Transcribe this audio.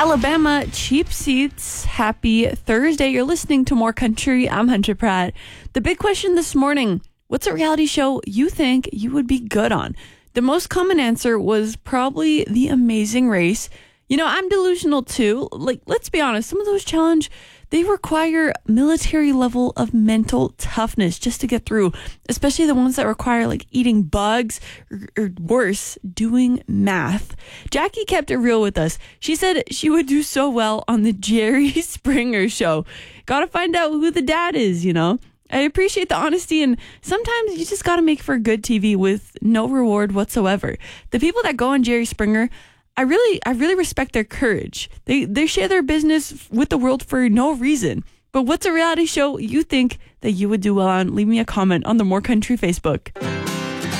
Alabama cheap seats. Happy Thursday. You're listening to More Country. I'm Hunter Pratt. The big question this morning, what's a reality show you think you would be good on? The most common answer was probably The Amazing Race. You know, I'm delusional too. Let's be honest, some of those challenges, they require military level of mental toughness just to get through, especially the ones that require eating bugs or worse, doing math. Jackie kept it real with us. She said she would do so well on the Jerry Springer show. Gotta find out who the dad is, you know? I appreciate the honesty, and sometimes you just gotta make for good TV with no reward whatsoever. The people that go on Jerry Springer, I really respect their courage. They share their business with the world for no reason. But what's a reality show you think that you would do well on? Leave me a comment on the More Country Facebook.